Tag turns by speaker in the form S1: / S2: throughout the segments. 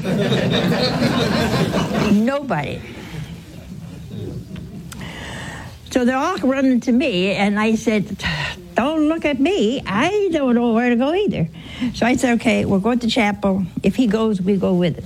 S1: Nobody. So they're all running to me, and I said, don't look at me. I don't know where to go either. So I said, okay, we'll go to chapel. If he goes, we go with him.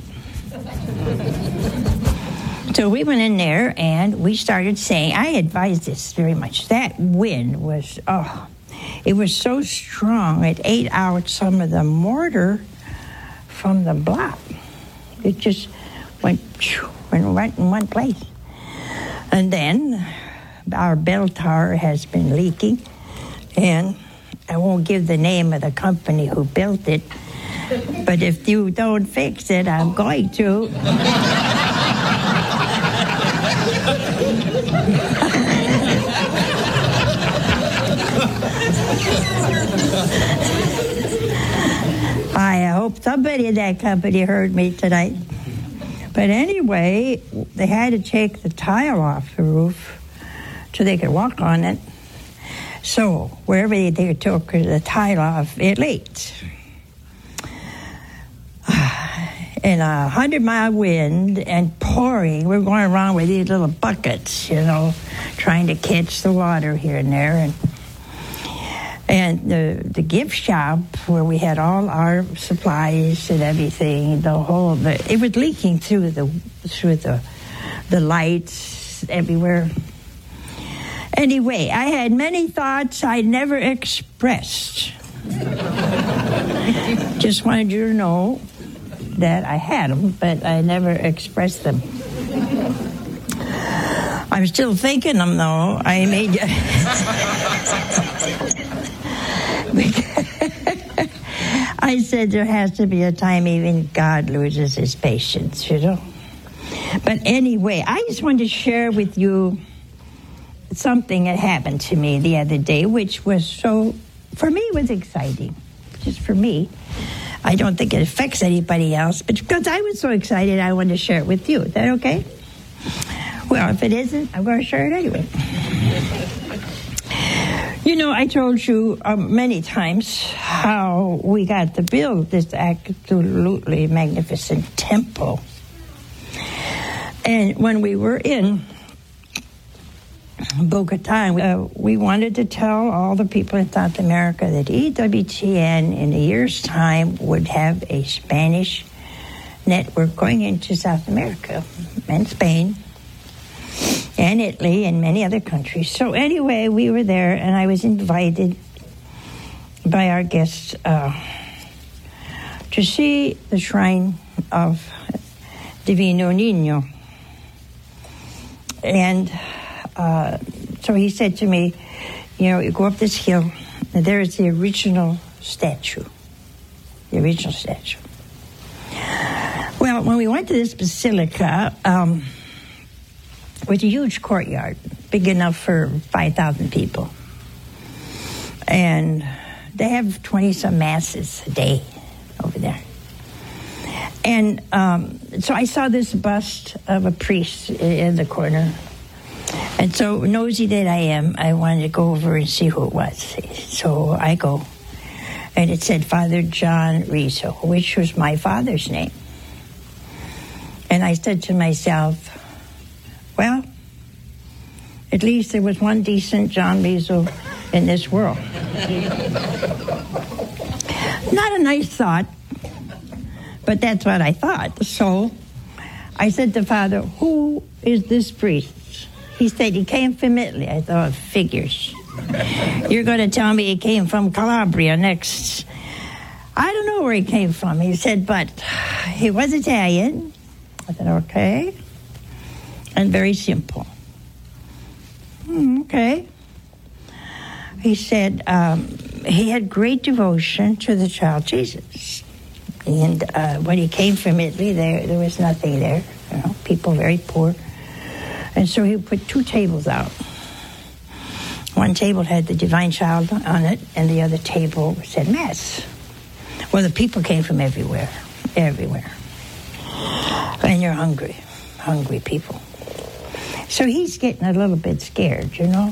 S1: So we went in there, and we started saying, I advise this very much. That wind was, it was so strong, it ate out some of the mortar from the block. It just went right in one place. And then our bell tower has been leaking, and I won't give the name of the company who built it, but if you don't fix it, I'm going to. I hope somebody in that company heard me tonight. But anyway, they had to take the tile off the roof so they could walk on it. So wherever they took the tile off, it leaked. In a 100-mile wind and pouring, we're going around with these little buckets, trying to catch the water here and there. And the gift shop where we had all our supplies and everything, it was leaking through the lights everywhere. Anyway, I had many thoughts I never expressed. Just wanted you to know that I had them, but I never expressed them. I'm still thinking them, though. I made I said there has to be a time even God loses his patience, But anyway, I just wanted to share with you something that happened to me the other day, which was for me, it was exciting. Just for me. I don't think it affects anybody else, but because I was so excited, I wanted to share it with you. Is that okay? Well, if it isn't, I'm going to share it anyway. I told you many times how we got to build this absolutely magnificent temple. And when we were in Bogota, we wanted to tell all the people in South America that EWTN in a year's time would have a Spanish network going into South America and Spain and Italy and many other countries. So anyway, we were there, and I was invited by our guests to see the shrine of Divino Niño. And so he said to me, you go up this hill, and there is the original statue. The original statue. Well, when we went to this basilica, it was a huge courtyard, big enough for 5,000 people. And they have 20-some masses a day over there. And so I saw this bust of a priest in the corner. And so nosy that I am, I wanted to go over and see who it was. So I go. And it said Father John Rizzo, which was my father's name. And I said to myself, well, at least there was one decent John Rizzo in this world. Not a nice thought, but that's what I thought. So I said to Father, who is this priest? He said he came from Italy. I thought, figures. You're going to tell me he came from Calabria next. I don't know where he came from. He said, but he was Italian. I said, okay. And very simple. Okay. He said he had great devotion to the child Jesus. And when he came from Italy, there was nothing there. People very poor. And so he put 2 tables out. One table had the Divine Child on it, and the other table said Mass. Well, the people came from everywhere. And you're hungry people. So he's getting a little bit scared,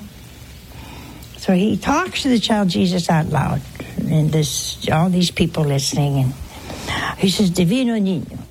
S1: So he talks to the child Jesus out loud, and all these people listening, and he says, Divino Niño.